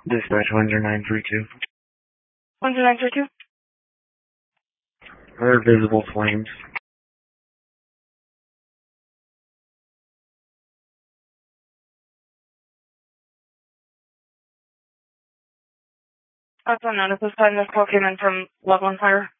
Dispatch 10932. 10932? There are visible flames. That's unknown. At this time, this call came in from Loveland Fire.